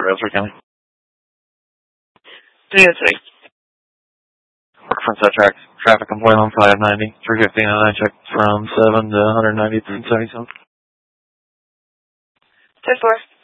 Rosary County. 303. Front side traffic on Boylan 590, 315 and I checked from 7 to 190 and 77. 10-4.